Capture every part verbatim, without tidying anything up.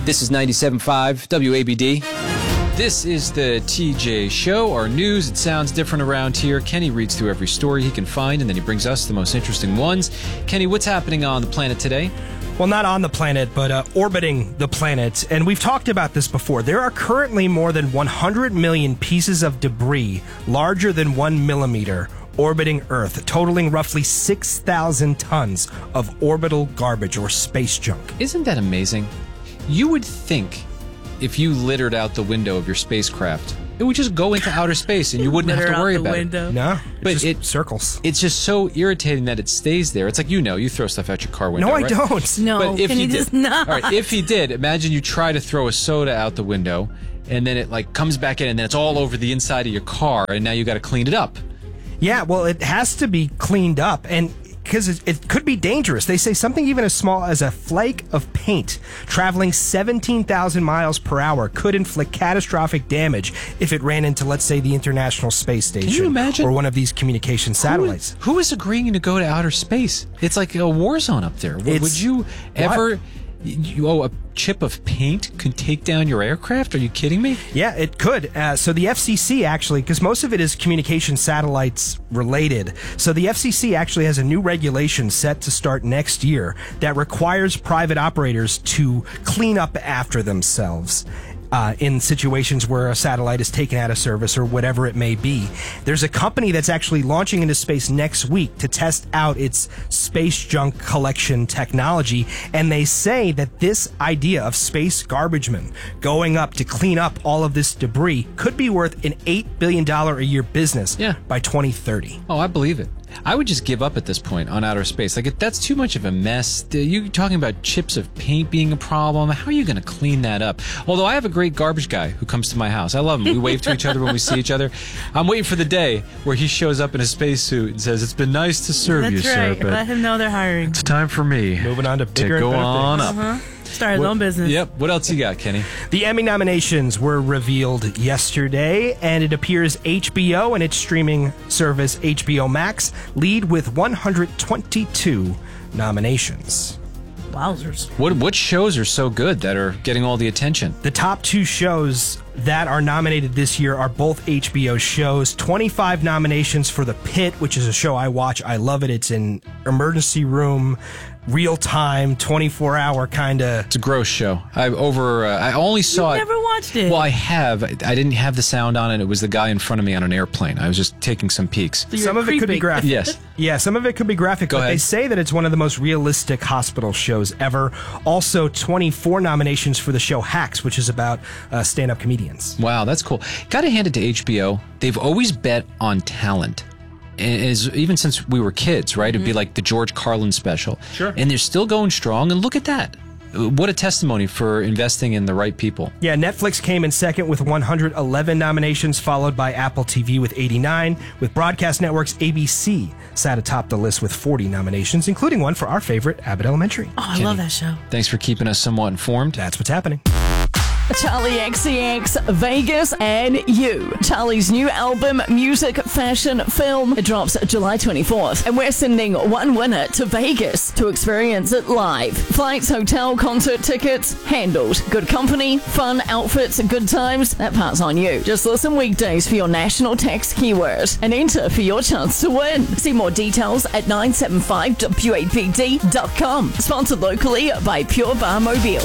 This is ninety-seven point five W A B D. This is the T J Show, our news. It sounds different around here. Kenny reads through every story he can find, and then he brings us the most interesting ones. Kenny, what's happening on the planet today? Well, not on the planet, but uh, orbiting the planet. And we've talked about this before. There are currently more than one hundred million pieces of debris larger than one millimeter orbiting Earth, totaling roughly six thousand tons of orbital garbage or space junk. Isn't that amazing? You would think if you littered out the window of your spacecraft, it would just go into outer space and you wouldn't have to worry about window. it. No, it's but just it circles. It's just so irritating that it stays there. It's like, you know, you throw stuff out your car window. No, I right? don't. No, but if can he you did, just not? All right, if he did, imagine you try to throw a soda out the window and then it like comes back in and then it's all over the inside of your car and now you got to clean it up. Yeah, well, it has to be cleaned up, and because it, it could be dangerous. They say something even as small as a flake of paint traveling seventeen thousand miles per hour could inflict catastrophic damage if it ran into, let's say, the International Space Station. Can you imagine? Or one of these communication satellites. Who, who is agreeing to go to outer space? It's like a war zone up there. It's- Would you ever... You, oh, a chip of paint can take down your aircraft? Are you kidding me? Yeah, it could. Uh, so the F C C actually, because most of it is communication satellites related, so the F C C actually has a new regulation set to start next year that requires private operators to clean up after themselves. Uh, in situations where a satellite is taken out of service or whatever it may be. There's a company that's actually launching into space next week to test out its space junk collection technology, and they say that this idea of space garbagemen going up to clean up all of this debris could be worth an eight billion dollars a year business Yeah. by twenty thirty. Oh, I believe it. I would just give up at this point on outer space. Like, that's too much of a mess. You talking about chips of paint being a problem. How are you going to clean that up? Although I have a great garbage guy who comes to my house. I love him. We wave to each other when we see each other. I'm waiting for the day where he shows up in a spacesuit and says, "It's been nice to serve That's you, sir, right. but Let him know they're hiring. it's time for me Moving on to to bigger and go better on things. up." Uh-huh. Start his own business. Yep. What else you got, Kenny? The Emmy nominations were revealed yesterday, and it appears H B O and its streaming service H B O Max lead with one hundred twenty-two nominations. Wowzers. What what shows are so good that are getting all the attention? The top two shows that are nominated this year are both H B O shows. twenty-five nominations for The Pit, which is a show I watch. I love it. It's an emergency room, real time, twenty-four hour kind of. It's a gross show. I over. Uh, I only saw You've it. never watched it. Well, I have. I didn't have the sound on it. It was the guy in front of me on an airplane. I was just taking some peeks. So you're Some of it could be creeping. graphic. Yes. Yeah, some of it could be graphic, Go but ahead. they say that it's one of the most realistic hospital shows ever. Also, twenty-four nominations for the show Hacks, which is about uh, stand-up comedians. Wow, that's cool. Got to hand it to H B O. They've always bet on talent. And as, even since we were kids, right? It'd be like the George Carlin special. Sure. And they're still going strong. And look at that. What a testimony for investing in the right people. Yeah, Netflix came in second with one hundred eleven nominations, followed by Apple T V with eighty-nine. With broadcast networks, A B C sat atop the list with forty nominations, including one for our favorite, Abbott Elementary. Oh, I love that show. Thanks for keeping us somewhat informed. That's what's happening. Charlie X C X, Vegas, and You. Charlie's new album, Music, Fashion, Film, it drops July twenty-fourth. And we're sending one winner to Vegas to experience it live. Flights, hotel, concert tickets, handled. Good company, fun, outfits, good times, that part's on you. Just listen weekdays for your national text keyword and enter for your chance to win. See more details at nine seven five W A B D dot com. Sponsored locally by Pure Bar Mobile.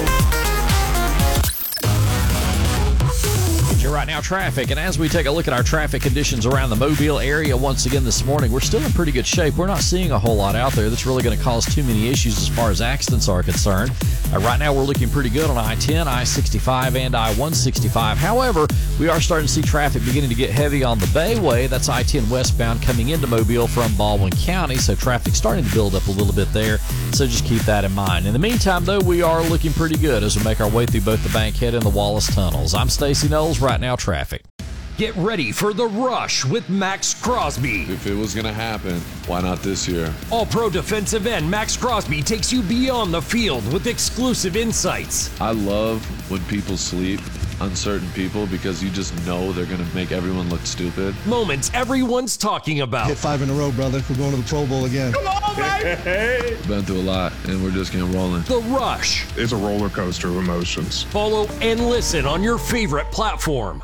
You're right now traffic, and as we take a look at our traffic conditions around the Mobile area once again this morning, we're still in pretty good shape. We're not seeing a whole lot out there that's really going to cause too many issues as far as accidents are concerned. Uh, right now we're looking pretty good on I ten, I sixty-five, and I one sixty-five. However, we are starting to see traffic beginning to get heavy on the Bayway. That's I ten westbound coming into Mobile from Baldwin County, so traffic's starting to build up a little bit there, so just keep that in mind. In the meantime, though, we are looking pretty good as we make our way through both the Bankhead and the Wallace tunnels. I'm Stacey Knowles, right now traffic. Get ready for the rush with Max Crosby. If it was going to happen, why not this year? All-pro defensive end Max Crosby takes you beyond the field with exclusive insights. I love when people sleep uncertain people because you just know they're going to make everyone look stupid. Moments everyone's talking about. Hit five in a row, brother. We're going to the Pro Bowl again. Come on, baby! Been through a lot, and we're just getting rolling. The Rush. It's a roller coaster of emotions. Follow and listen on your favorite platform.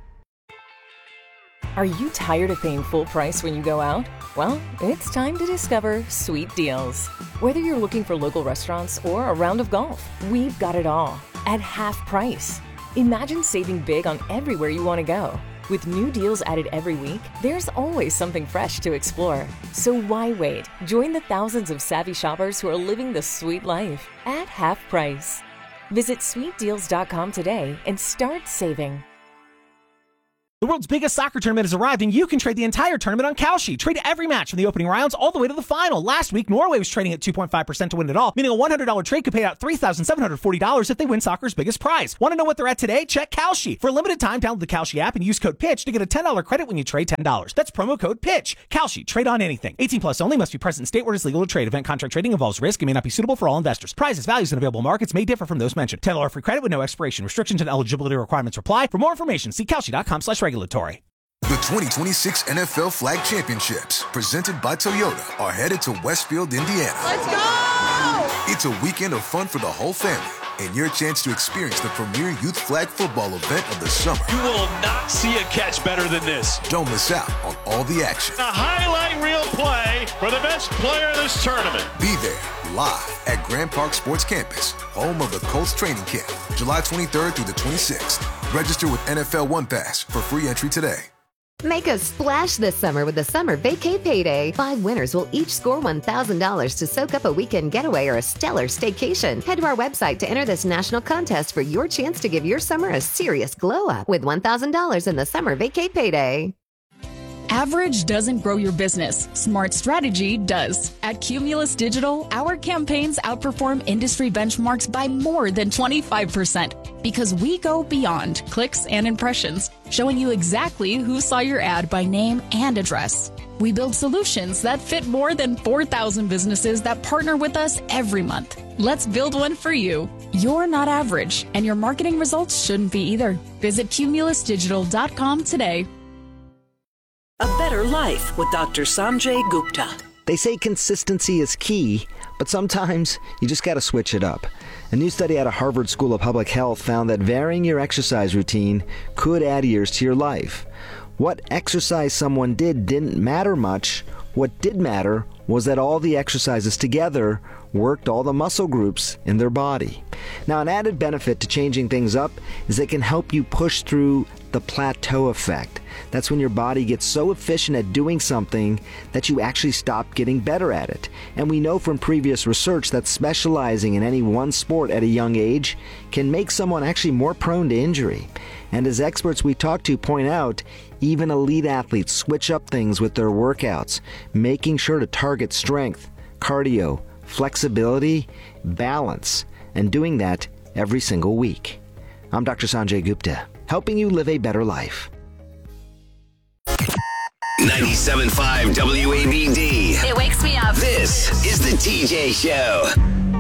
Are you tired of paying full price when you go out? Well, it's time to discover Sweet Deals. Whether you're looking for local restaurants or a round of golf, we've got it all at half price. Imagine saving big on everywhere you want to go. With new deals added every week, there's always something fresh to explore. So why wait? Join the thousands of savvy shoppers who are living the sweet life at half price. Visit sweet deals dot com today and start saving. The world's biggest soccer tournament has arrived, and you can trade the entire tournament on Kalshi. Trade every match from the opening rounds all the way to the final. Last week, Norway was trading at two point five percent to win it all, meaning a one hundred dollars trade could pay out three thousand seven hundred forty dollars if they win soccer's biggest prize. Want to know what they're at today? Check Kalshi. For a limited time, download the Kalshi app and use code PITCH to get a ten dollars credit when you trade ten dollars. That's promo code PITCH. Kalshi. Trade on anything. eighteen plus only. Must be present in state where it is legal to trade. Event contract trading involves risk and may not be suitable for all investors. Prizes, values, and available markets may differ from those mentioned. ten dollars free credit with no expiration. Restrictions and eligibility requirements apply. For more information, see Kalshi dot com slash regulatory. The twenty twenty-six N F L Flag Championships, presented by Toyota, are headed to Westfield, Indiana. Let's go! It's a weekend of fun for the whole family and your chance to experience the premier youth flag football event of the summer. You will not see a catch better than this. Don't miss out on all the action. A highlight reel play for the best player of this tournament. Be there live at Grand Park Sports Campus, home of the Colts training camp, July twenty-third through the twenty-sixth. Register with N F L One Pass for free entry today. Make a splash this summer with the Summer Vacay Payday. Five winners will each score one thousand dollars to soak up a weekend getaway or a stellar staycation. Head to our website to enter this national contest for your chance to give your summer a serious glow-up with one thousand dollars in the Summer Vacay Payday. Average doesn't grow your business. Smart strategy does. At Cumulus Digital, our campaigns outperform industry benchmarks by more than twenty-five percent because we go beyond clicks and impressions, showing you exactly who saw your ad by name and address. We build solutions that fit more than four thousand businesses that partner with us every month. Let's build one for you. You're not average, and your marketing results shouldn't be either. Visit cumulus digital dot com today. A Better Life with Doctor Sanjay Gupta. They say consistency is key, but sometimes you just got to switch it up. A new study out of Harvard School of Public Health found that varying your exercise routine could add years to your life. What exercise someone did didn't matter much. What did matter was that all the exercises together worked all the muscle groups in their body. Now, an added benefit to changing things up is it can help you push through the plateau effect. That's when your body gets so efficient at doing something that you actually stop getting better at it. And we know from previous research that specializing in any one sport at a young age can make someone actually more prone to injury. And as experts we talk to point out, even elite athletes switch up things with their workouts, making sure to target strength, cardio, flexibility, balance, and doing that every single week. I'm Doctor Sanjay Gupta, helping you live a better life. ninety-seven point five W A B D. It wakes me up. This is the T J Show.